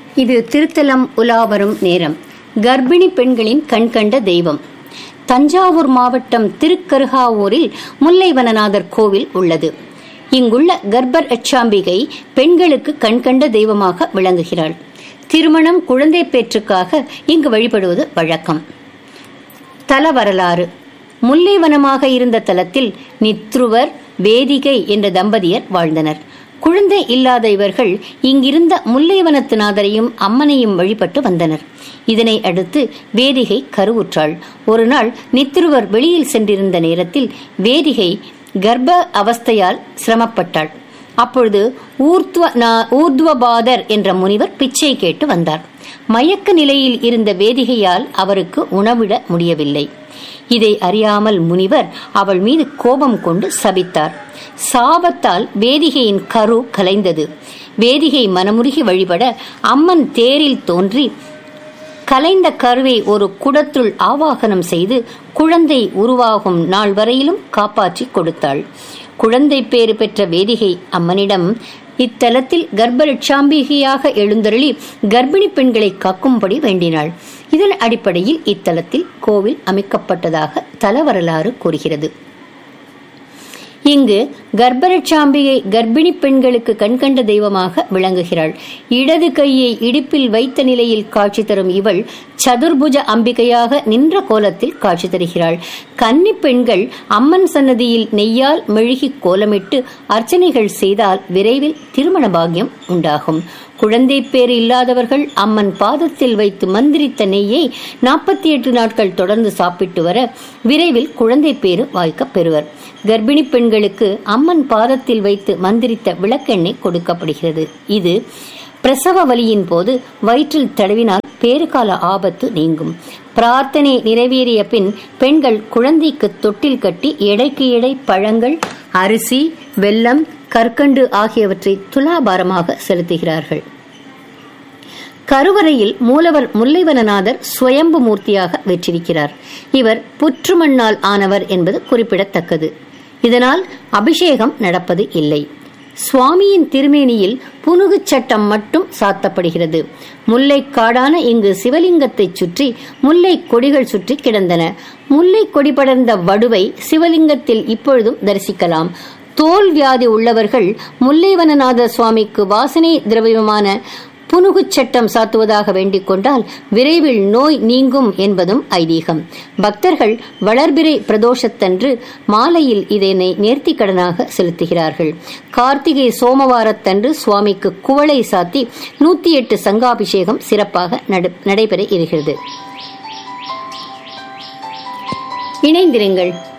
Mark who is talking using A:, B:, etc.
A: இது திருத்தலம் உலாவரும் நேரம். கர்ப்பிணி பெண்களின் கண்கண்ட தெய்வம். தஞ்சாவூர் மாவட்டம் திருக்கருகாவூரில் முல்லைவனநாதர் கோவில் உள்ளது. இங்குள்ள கர்ப்பர் அச்சாம்பிகை பெண்களுக்கு கண்கண்ட தெய்வமாக விளங்குகிறாள். திருமணம், குழந்தை பேற்றுக்காக இங்கு வழிபடுவது வழக்கம். தல வரலாறு. முல்லைவனமாக இருந்த தலத்தில் நித்ருவர், வேதிகை என்ற தம்பதியர் வாழ்ந்தனர். குழந்தை இல்லாத இவர்கள் இங்கிருந்த முல்லைவனத்துநாதரையும் அம்மனையும் வழிபட்டு வந்தனர். இதனை அடுத்து வேதிகை கருவுற்றாள். ஒரு நாள் நித்ருவர் வெளியில் சென்றிருந்த நேரத்தில் வேதிகை கர்ப்ப அவஸ்தையால் சிரமப்பட்டாள். அப்பொழுது ஊர்த்வபாதர் என்ற முனிவர் பிச்சை கேட்டு வந்தார். மயக்க நிலையில் இருந்த வேதிகையால் அவருக்கு உணவிட முடியவில்லை. இதை அறியாமல் முனிவர் அவள் மீது கோபம் கொண்டு சபித்தார். சாபத்தால் வேதிகையின் கரு கலைந்தது. வேதிகை மனமுருகி வழிபட அம்மன் தேரில் தோன்றி கலைந்த கருவை ஒரு குடத்துள் ஆவாகனம் செய்து குழந்தை உருவாகும் நாள் வரையிலும் காப்பாற்றி கொடுத்தாள். குழந்தை பேறு பெற்ற வேதிகை அம்மனிடம் இத்தலத்தில் கர்ப்பரட்சாம்பிகையாக எழுந்தருளி கர்ப்பிணி பெண்களை காக்கும்படி வேண்டினாள். இதன் அடிப்படையில் இத்தலத்தில் கோவில் அமைக்கப்பட்டதாக தல வரலாறு கூறுகிறது. இங்கு கர்ப்பரட்சாம்பிகை கர்ப்பிணி பெண்களுக்கு கண்கண்ட தெய்வமாக விளங்குகிறாள். இடது கையை இடுப்பில் வைத்த நிலையில் காட்சி தரும் இவள் சதுர்புஜ அம்பிகையாக நின்ற கோலத்தில் காட்சி தருகிறாள். கன்னி பெண்கள் அம்மன் சன்னதியில் நெய்யால் மெழுகி கோலமிட்டு அர்ச்சனைகள் செய்தால் விரைவில் திருமண பாக்கியம் உண்டாகும். குழந்தை பேறு இல்லாதவர்கள் அம்மன் பாதத்தில் வைத்து மந்திரித்த நெய்யை 48 நாட்கள் தொடர்ந்து சாப்பிட்டு வர விரைவில் குழந்தை பேறு வாய்க்கப் பெறுவர். கர்ப்பிணி பெண்களுக்கு அம்மன் பாதத்தில் வைத்து மந்திரித்த விளக்கெண்ணெய் கொடுக்கப்படுகிறது. இது பிரசவ வலியின் போது வயிற்றில் தடவினால் பேறுகால ஆபத்து நீங்கும். பிரார்த்தனை நிறைவேறிய பின் பெண்கள் குழந்தைக்கு தொட்டில் கட்டி எடைக்கு எடை பழங்கள், அரிசி, வெல்லம், கற்கண்டு ஆகியவற்றை துலாபாரமாக செலுத்துகிறார்கள். கருவறையில் மூலவர் முல்லைவனநாதர் சுயம்பு மூர்த்தியாக வெற்றிருக்கிறார். இவர் புற்றுமண்ணால் ஆனவர் என்பது குறிப்பிடத்தக்கது. இதனால் அபிஷேகம் நடப்பது இல்லை. சுவாமியின் திருமேனியில் புனுகு சட்டம் மட்டும் சாத்தப்படுகிறது. முல்லை காடான இங்கு சிவலிங்கத்தை சுற்றி முல்லை கொடிகள் சுற்றி கிடந்தன. முல்லை கொடி படர்ந்த வடுவை சிவலிங்கத்தில் இப்பொழுதும் தரிசிக்கலாம். தோல் வியாதி உள்ளவர்கள் முல்லைவனநாத சுவாமிக்கு வாசனை திரவியமான புனுகு சட்டம் சாத்துவதாக வேண்டிக் கொண்டால் விரைவில் நோய் நீங்கும் என்பதும் ஐதீகம். பக்தர்கள் வளர்பிறை பிரதோஷத்தன்று மாலையில் இதனை நேர்த்திக்கடனாக செலுத்துகிறார்கள். கார்த்திகை சோமவாரத்தன்று சுவாமிக்கு குவளை சாத்தி 108 சங்காபிஷேகம் சிறப்பாக நடைபெற இருக்கிறது. இணைந்திருங்கள்.